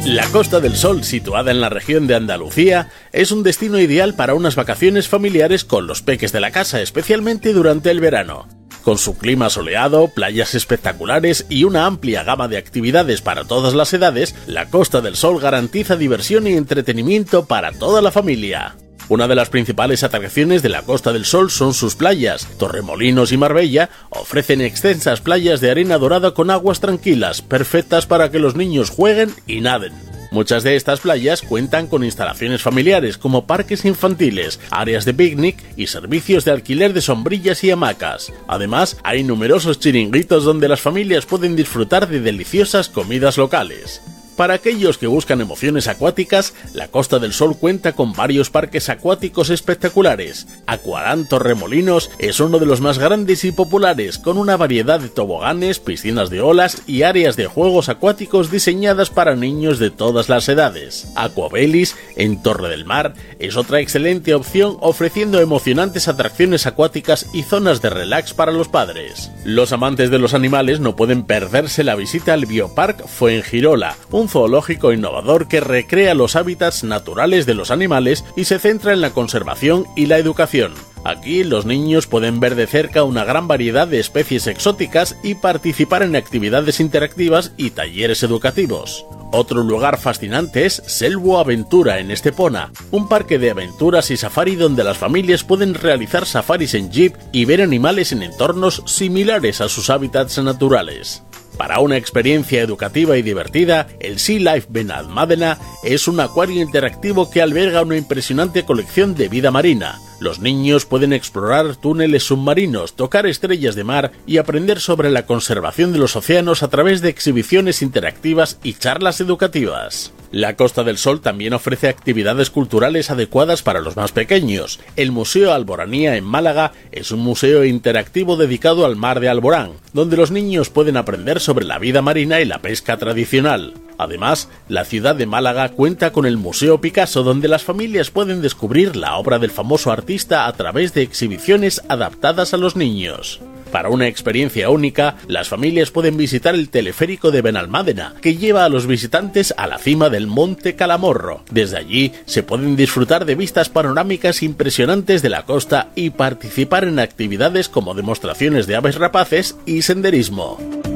La Costa del Sol, situada en la región de Andalucía, es un destino ideal para unas vacaciones familiares con los peques de la casa, especialmente durante el verano. Con su clima soleado, playas espectaculares y una amplia gama de actividades para todas las edades, la Costa del Sol garantiza diversión y entretenimiento para toda la familia. Una de las principales atracciones de la Costa del Sol son sus playas. Torremolinos y Marbella ofrecen extensas playas de arena dorada con aguas tranquilas, perfectas para que los niños jueguen y naden. Muchas de estas playas cuentan con instalaciones familiares como parques infantiles, áreas de picnic y servicios de alquiler de sombrillas y hamacas. Además, hay numerosos chiringuitos donde las familias pueden disfrutar de deliciosas comidas locales. Para aquellos que buscan emociones acuáticas, la Costa del Sol cuenta con varios parques acuáticos espectaculares. Aqualand Torremolinos es uno de los más grandes y populares, con una variedad de toboganes, piscinas de olas y áreas de juegos acuáticos diseñadas para niños de todas las edades. Aquabelis, en Torre del Mar, es otra excelente opción, ofreciendo emocionantes atracciones acuáticas y zonas de relax para los padres. Los amantes de los animales no pueden perderse la visita al Biopark Fuengirola, un zoológico innovador que recrea los hábitats naturales de los animales y se centra en la conservación y la educación. Aquí los niños pueden ver de cerca una gran variedad de especies exóticas y participar en actividades interactivas y talleres educativos. Otro lugar fascinante es Selvo Aventura en Estepona, un parque de aventuras y safari donde las familias pueden realizar safaris en jeep y ver animales en entornos similares a sus hábitats naturales. Para una experiencia educativa y divertida, el Sea Life Benalmádena es un acuario interactivo que alberga una impresionante colección de vida marina. Los niños pueden explorar túneles submarinos, tocar estrellas de mar y aprender sobre la conservación de los océanos a través de exhibiciones interactivas y charlas educativas. La Costa del Sol también ofrece actividades culturales adecuadas para los más pequeños. El Museo Alboranía en Málaga es un museo interactivo dedicado al mar de Alborán, donde los niños pueden aprender sobre la vida marina y la pesca tradicional. Además, la ciudad de Málaga cuenta con el Museo Picasso, donde las familias pueden descubrir la obra del famoso artista a través de exhibiciones adaptadas a los niños. Para una experiencia única, las familias pueden visitar el teleférico de Benalmádena, que lleva a los visitantes a la cima del Monte Calamorro. Desde allí se pueden disfrutar de vistas panorámicas impresionantes de la costa y participar en actividades como demostraciones de aves rapaces y senderismo.